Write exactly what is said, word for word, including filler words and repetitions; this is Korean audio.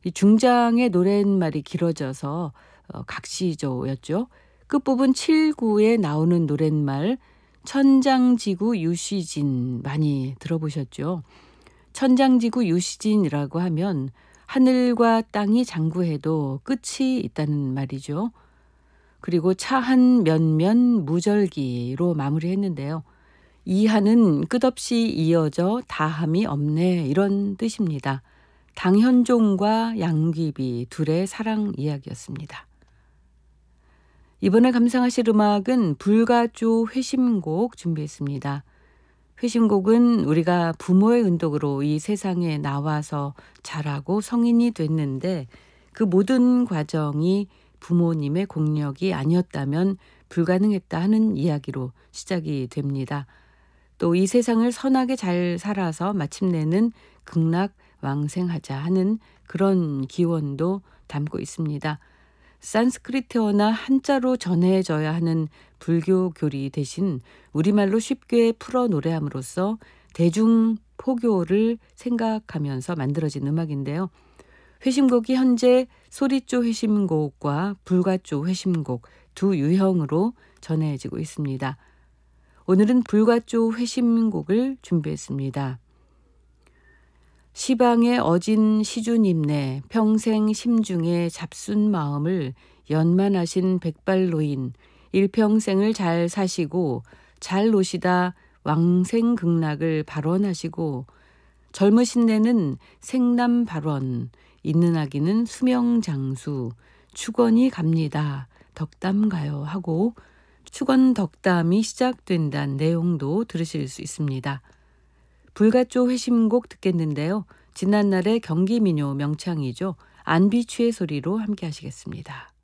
이 중장의 노랫말이 길어져서 어 각시조였죠. 끝부분 칠 구에 나오는 노랫말 천장지구 유시진 많이 들어보셨죠? 천장지구 유시진이라고 하면 하늘과 땅이 장구해도 끝이 있다는 말이죠. 그리고 차한 면면 무절기로 마무리했는데요. 이하는 끝없이 이어져 다함이 없네 이런 뜻입니다. 당현종과 양귀비 둘의 사랑 이야기였습니다. 이번에 감상하실 음악은 불가조 회심곡 준비했습니다. 회심곡은 우리가 부모의 은덕으로 이 세상에 나와서 자라고 성인이 됐는데 그 모든 과정이 부모님의 공력이 아니었다면 불가능했다 하는 이야기로 시작이 됩니다. 또 이 세상을 선하게 잘 살아서 마침내는 극락왕생하자 하는 그런 기원도 담고 있습니다. 산스크리트어나 한자로 전해져야 하는 불교 교리 대신 우리말로 쉽게 풀어 노래함으로써 대중 포교를 생각하면서 만들어진 음악인데요. 회심곡이 현재 소리조 회심곡과 불가조 회심곡 두 유형으로 전해지고 있습니다. 오늘은 불가조 회심곡을 준비했습니다. 시방의 어진 시주님네 평생 심중에 잡순 마음을 연만하신 백발노인 일평생을 잘 사시고 잘 노시다 왕생극락을 발원하시고 젊으신 내는 생남 발원 있는 아기는 수명장수 축원이 갑니다. 덕담 가요 하고 축원 덕담이 시작된다는 내용도 들으실 수 있습니다. 불가조 회심곡 듣겠는데요. 지난날의 경기민요 명창이죠. 안비추의 소리로 함께 하시겠습니다.